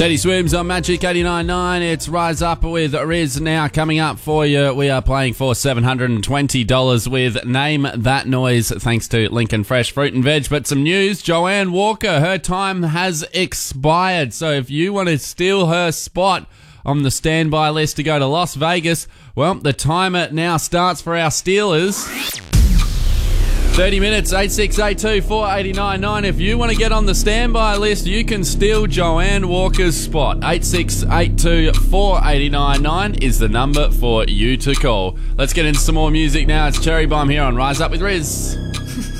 Teddy Swims on Magic 89.9. It's Rise Up with Riz now coming up for you. We are playing for $720 with Name That Noise, thanks to Lincoln Fresh Fruit and Veg. But some news, Joanne Walker, her time has expired. So if you want to steal her spot on the standby list to go to Las Vegas, well, the timer now starts for our Steelers. 30 minutes, 8682 489.9. If you want to get on the standby list, you can steal Joanne Walker's spot. 8682 489.9 is the number for you to call. Let's get into some more music now. It's Cherry Bomb here on Rise Up with Riz.